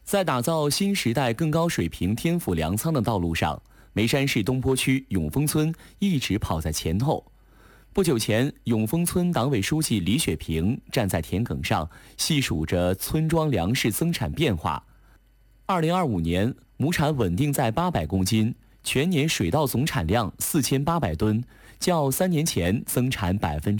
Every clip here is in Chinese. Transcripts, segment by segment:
在打造新时代更高水平天府粮仓的道路上，眉山市东坡区永丰村一直跑在前头。不久前，永丰村党委书记李雪平站在田埂上，细数着村庄粮食增产变化。2025年，亩产稳定在800公斤，全年水稻总产量4800吨，较3年前增产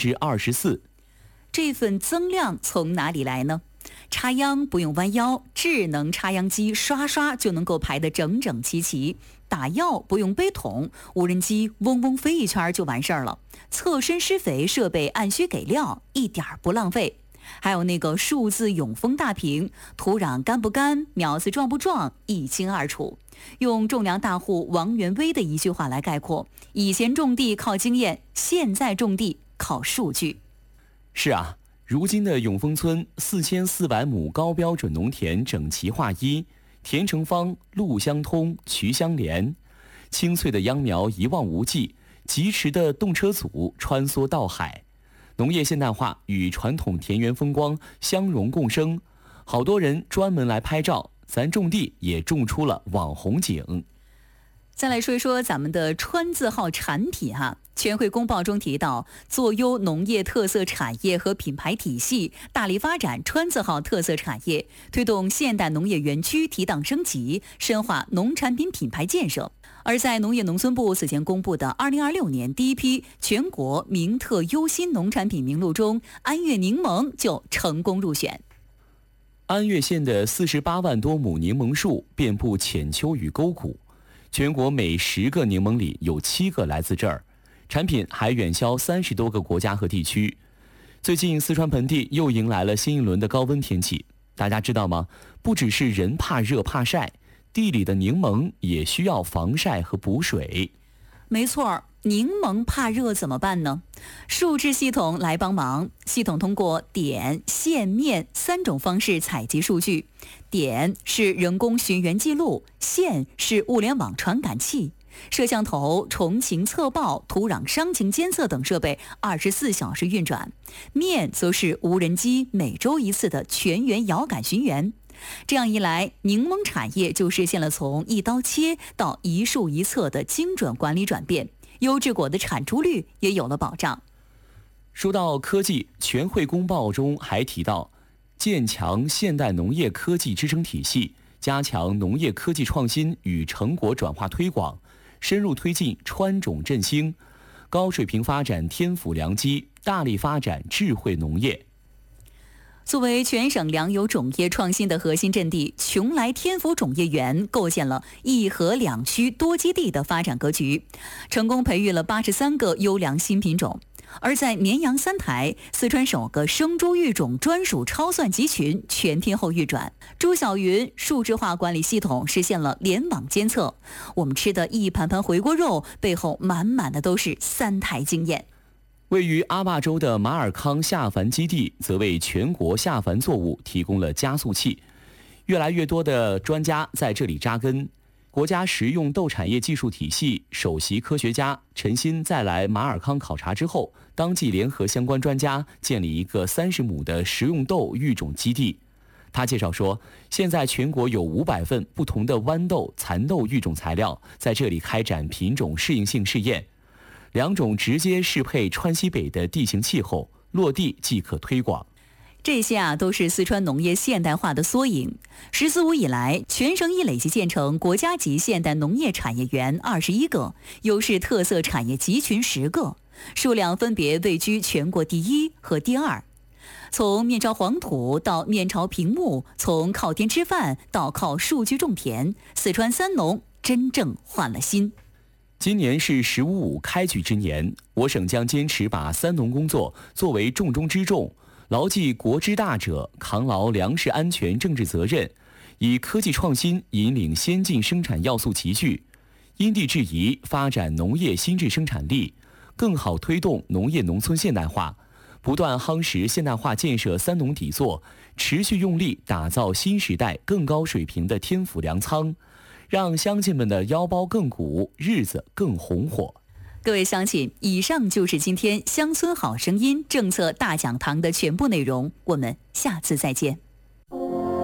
24%。 这份增量从哪里来呢？插秧不用弯腰，智能插秧机刷刷就能够排得整整齐齐；打药不用背桶，无人机嗡嗡飞一圈就完事儿了；侧身施肥设备按需给料，一点不浪费。还有那个数字永丰大屏，土壤干不干，苗子壮不壮，一清二楚。用种粮大户王元威的一句话来概括：以前种地靠经验，现在种地靠数据。 是啊，如今的永丰村4400亩高标准农田整齐划一，田成方，路相通，渠相连，清脆的秧苗一望无际，疾驰的动车组穿梭到海。农业现代化与传统田园风光相融共生，好多人专门来拍照，咱种地也种出了网红景。 再来说一说咱们的川字号产品哈。全会公报中提到，做优农业特色产业和品牌体系，大力发展川字号特色产业，推动现代农业园区提档升级，深化农产品品牌建设。而在农业农村部此前公布的2026年第一批全国名特优新农产品名录中，安岳柠檬就成功入选。 安岳县的48万多亩柠檬树遍布浅丘与沟谷，全国每10个柠檬里有7个来自这儿，产品还远销30多个国家和地区。最近四川盆地又迎来了新一轮的高温天气，大家知道吗？不只是人怕热怕晒，地里的柠檬也需要防晒和补水。 没错，柠檬怕热怎么办呢？数字系统来帮忙，系统通过点、线、面3种方式采集数据。点是人工寻源记录，线是物联网传感器，摄像头、虫情测报、土壤伤情监测等设备24小时运转，面则是无人机每周1次的全员遥感巡园。这样一来，柠檬产业就实现了从一刀切到一树一册的精准管理转变，优质果的产出率也有了保障。 说到科技，全会公报中还提到，建强现代农业科技支撑体系，加强农业科技创新与成果转化推广，深入推进川种振兴，高水平发展天府良机，大力发展智慧农业。 作为全省粮油种业创新的核心阵地，邛崃天府种业园构建了一河两区多基地的发展格局，成功培育了83个优良新品种。而在绵阳三台，四川首个生猪育种专属超算集群全天候运转，猪小云数字化管理系统实现了联网监测。我们吃的一盘盘回锅肉背后满满的都是三台经验。 位于阿坝州的马尔康下繁基地则为全国下繁作物提供了加速器，越来越多的专家在这里扎根。国家食用豆产业技术体系首席科学家陈鑫在来马尔康考察之后，当即联合相关专家建立一个30亩的食用豆育种基地。他介绍说，现在全国有500份不同的豌豆、蚕豆育种材料在这里开展品种适应性试验。2种直接适配川西北的地形气候，落地即可推广。 这些都是四川农业现代化的缩影。“十四五”以来，全省已累计建成国家级现代农业产业园21个，优势特色产业集群10个，数量分别位居全国第1和第2。从面朝黄土到面朝平木，从靠天吃饭到靠数据种田，四川三农真正换了心。 今年是“15·5”开局之年，我省将坚持把三农工作作为重中之重，牢记国之大者，扛牢粮食安全政治责任，以科技创新引领先进生产要素齐聚，因地制宜发展农业新质生产力，更好推动农业农村现代化，不断夯实现代化建设三农底座，持续用力打造新时代更高水平的天府粮仓，让乡亲们的腰包更鼓，日子更红火。 各位乡亲，以上就是今天乡村好声音政策大讲堂的全部内容，我们下次再见。